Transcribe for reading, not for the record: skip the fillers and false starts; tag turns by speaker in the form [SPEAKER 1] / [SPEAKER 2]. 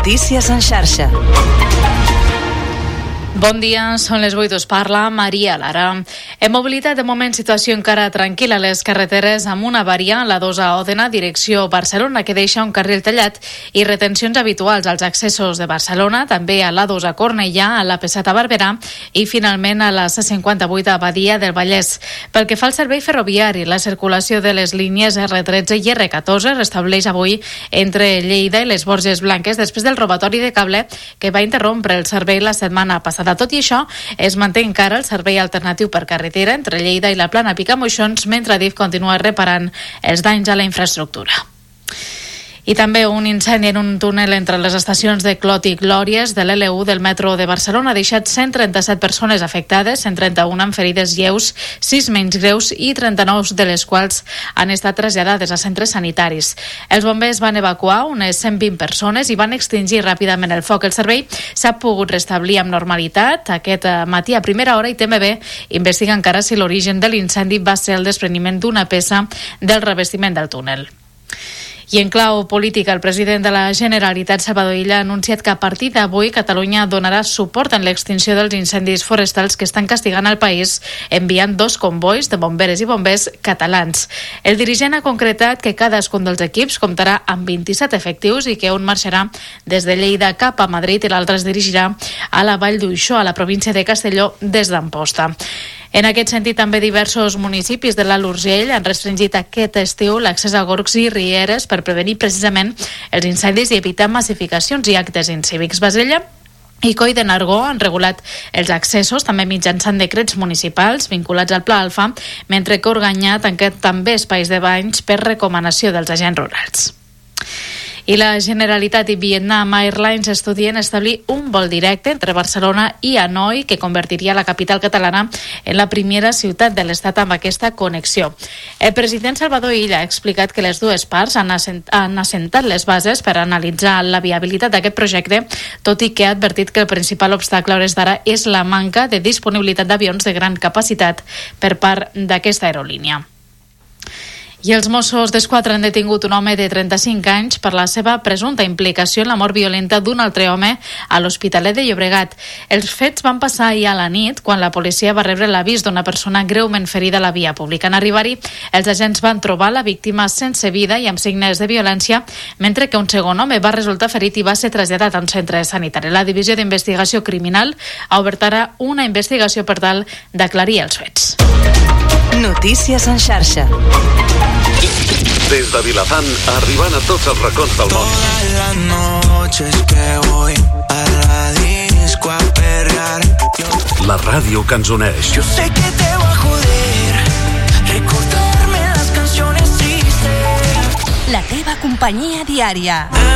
[SPEAKER 1] Notícies en xarxa.
[SPEAKER 2] Bon dia, són les 8, us parla Maria Lara. En mobilitat, de moment, situació encara tranquil·la a les carreteres amb una avaria a la 2 a Òdena, direcció Barcelona, que deixa un carril tallat i retencions habituals als accessos de Barcelona, també a la 2 a Cornellà, a la P7 a Barberà i finalment a la C58 a Badia del Vallès. Pel que fa al servei ferroviari, la circulació de les línies R13 i R14 restableix avui entre Lleida i les Borges Blanques després del robatori de cable que va interrompre el servei la setmana passada. Tot i això, es manté encara el servei alternatiu per carretera entre Lleida i la Plana Picamoixons, mentre DIF continua reparant els danys a la infraestructura. I també un incendi en un túnel entre les estacions de Clot i Glòries de l'L1 del metro de Barcelona ha deixat 137 persones afectades, 131 amb ferides lleus, 6 menys greus i 39 de les quals han estat traslladades a centres sanitaris. Els bombers van evacuar unes 120 persones i van extingir ràpidament el foc. El servei s'ha pogut restablir amb normalitat aquest matí a primera hora i TMB investiga encara si l'origen de l'incendi va ser el despreniment d'una peça del revestiment del túnel. I en clau política, el president de la Generalitat, Salvador Illa, ha anunciat que a partir d'avui Catalunya donarà suport en l'extinció dels incendis forestals que estan castigant el país, enviant 2 convois de bomberes i bombers catalans. El dirigent ha concretat que cadascun dels equips comptarà amb 27 efectius i que un marxarà des de Lleida cap a Madrid i l'altre es dirigirà a la Vall d'Uixó, a la província de Castelló, des d'Amposta. En aquest sentit, també diversos municipis de l'Alt Urgell han restringit aquest estiu l'accés a gorgs i rieres per prevenir precisament els incendis i evitar massificacions i actes incívics. Bassella i Coll de Nargó han regulat els accessos també mitjançant decrets municipals vinculats al Pla Alfa, mentre que Organyà ha tancat també espais de banys per recomanació dels agents rurals. I la Generalitat i Vietnam Airlines estudien establir un vol directe entre Barcelona i Hanoi que convertiria la capital catalana en la primera ciutat de l'estat amb aquesta connexió. El president Salvador Illa ha explicat que les dues parts han assentat les bases per analitzar la viabilitat d'aquest projecte, tot i que ha advertit que el principal obstacle a hores d'ara és la manca de disponibilitat d'avions de gran capacitat per part d'aquesta aerolínia. I els Mossos d'Esquadra han detingut un home de 35 anys per la seva presumpta implicació en la mort violenta d'un altre home a l'Hospitalet de Llobregat. Els fets van passar ahir a la nit, quan la policia va rebre l'avís d'una persona greument ferida a la via pública. En arribar-hi, els agents van trobar la víctima sense vida i amb signes de violència, mentre que un segon home va resultar ferit i va ser traslladat a un centre sanitari. La Divisió d'Investigació Criminal ha obert ara una investigació per tal d'aclarir els fets.
[SPEAKER 1] Notícies en xarxa.
[SPEAKER 3] Des de Vilafant, arribant a tots els racons del món.
[SPEAKER 4] Todas las noches que voy a la disco a perrear.
[SPEAKER 3] La ràdio que ens uneix.
[SPEAKER 4] Yo sé que te va a joder recordarme las canciones tristes.
[SPEAKER 1] La teva companyia diària.